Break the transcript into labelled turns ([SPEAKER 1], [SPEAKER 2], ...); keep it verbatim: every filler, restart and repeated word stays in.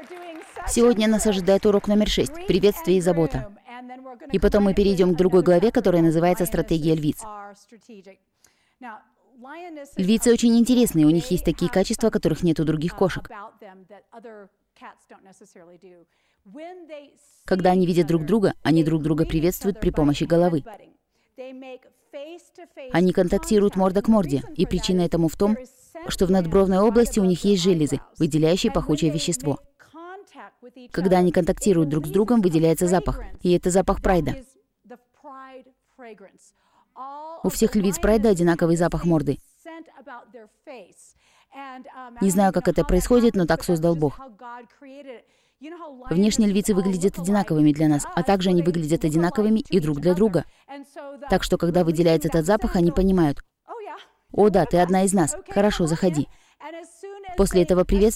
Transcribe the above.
[SPEAKER 1] Сегодня нас ожидает урок номер шесть – приветствие и забота. И потом мы перейдем к другой главе, которая называется «Стратегия львиц». Львицы очень интересные, у них есть такие качества, которых нет у других кошек. Когда они видят друг друга, они друг друга приветствуют при помощи головы. Они контактируют морда к морде, и причина этому в том, что в надбровной области у них есть железы, выделяющие пахучее вещество. Когда они контактируют друг с другом, выделяется запах, и это запах прайда. У всех львиц прайда одинаковый запах морды. Не знаю, как это происходит, но так создал Бог. Внешне львицы выглядят одинаковыми для нас, а также они выглядят одинаковыми и друг для друга. Так что, когда выделяется этот запах, они понимают: «О да, ты одна из нас. Хорошо, заходи». После этого приветствия